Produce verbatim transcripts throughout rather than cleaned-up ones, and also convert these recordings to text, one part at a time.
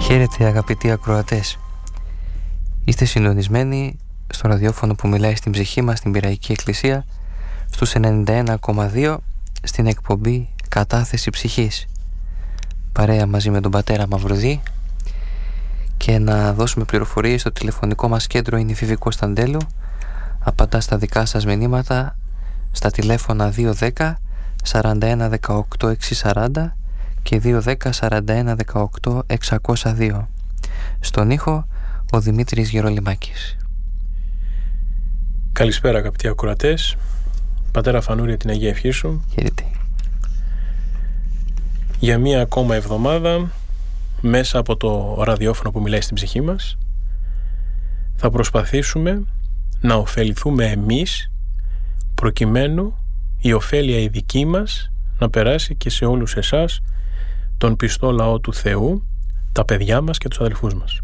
Χαίρετε αγαπητοί ακροατές. Είστε συντονισμένοι στο ραδιόφωνο που μιλάει στην ψυχή μας, στην Πειραϊκή Εκκλησία, στους ενενήντα ένα κόμμα δύο, στην εκπομπή Κατάθεση Ψυχής. Παρέα μαζί με τον πατέρα Μαυρουδή. Και να δώσουμε πληροφορίες. Στο τηλεφωνικό μας κέντρο είναι η Φίβη Κωνσταντέλου. Απαντά στα δικά σας μηνύματα στα τηλέφωνα δύο δέκα σαράντα ένα δεκαοκτώ εξακόσια σαράντα και δύο δέκα σαράντα ένα δεκαοκτώ εξακόσια δύο. Στον ήχο ο Δημήτρης Γερολιμάκης. Καλησπέρα αγαπητοί ακροατές. Πατέρα Φανούρη, την Αγία Ευχή σου. Χαίρετε. Για μία ακόμα εβδομάδα, μέσα από το ραδιόφωνο που μιλάει στην ψυχή μας, θα προσπαθήσουμε να ωφεληθούμε εμείς, προκειμένου η ωφέλεια η δική μας να περάσει και σε όλους εσάς, τον πιστό λαό του Θεού, τα παιδιά μας και τους αδελφούς μας.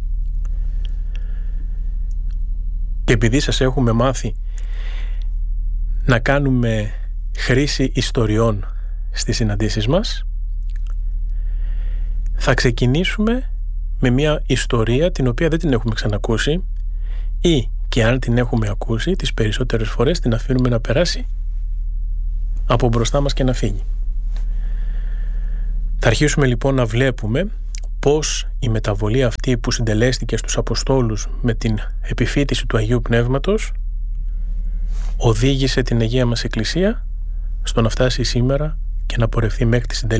Και επειδή σας έχουμε μάθει να κάνουμε χρήση ιστοριών στις συναντήσεις μας, θα ξεκινήσουμε με μια ιστορία την οποία δεν την έχουμε ξανακούσει, ή και αν την έχουμε ακούσει, τις περισσότερες φορές την αφήνουμε να περάσει από μπροστά μας και να φύγει. Θα αρχίσουμε λοιπόν να βλέπουμε πώς η μεταβολή αυτή που συντελέστηκε στους Αποστόλους με την επιφύτηση του Αγίου Πνεύματος οδήγησε την Αγία μας Εκκλησία στο να φτάσει σήμερα και να πορευθεί μέχρι τη συντέλεση